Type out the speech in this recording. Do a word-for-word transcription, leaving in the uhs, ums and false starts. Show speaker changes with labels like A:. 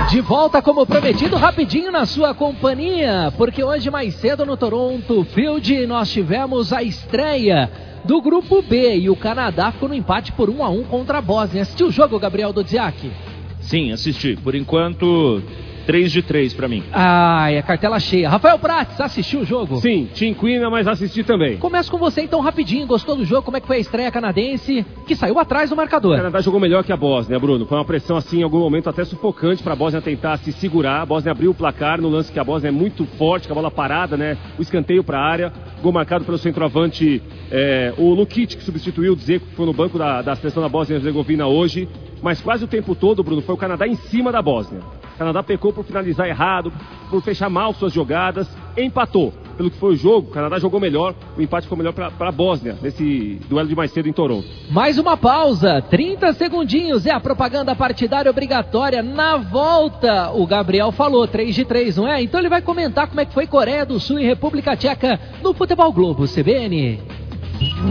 A: De volta como prometido, rapidinho na sua companhia, porque hoje mais cedo no Toronto Field nós tivemos a estreia do Grupo B e o Canadá ficou no empate por um a um contra a Bósnia. Assistiu o jogo, Gabriel Dodziak?
B: Sim, assisti. Por enquanto, três de três pra mim.
A: Ai, a cartela cheia. Rafael Prats, assistiu o jogo?
C: Sim, tinquina, mas assisti também.
A: Começo com você então rapidinho, gostou do jogo? Como é que foi a estreia canadense, que saiu atrás do marcador?
C: O Canadá jogou melhor que a Bósnia, Bruno. Foi uma pressão assim, em algum momento até sufocante pra Bósnia tentar se segurar. A Bósnia abriu o placar no lance que a Bósnia é muito forte, com a bola parada, né? O escanteio pra área. Gol marcado pelo centroavante, é, o Lukic, que substituiu o Dzeko, que foi no banco da, da seleção da Bósnia e Herzegovina hoje. Mas quase o tempo todo, Bruno, foi o Canadá em cima da Bósnia. O Canadá pecou por finalizar errado, por fechar mal suas jogadas, empatou. Pelo que foi o jogo, o Canadá jogou melhor, o empate ficou melhor para a Bósnia, nesse duelo de mais cedo em Toronto.
A: Mais uma pausa, trinta segundinhos, é a propaganda partidária obrigatória. Na volta, o Gabriel falou, três de três, não é? Então ele vai comentar como é que foi Coreia do Sul e República Tcheca no Futebol Globo, C B N.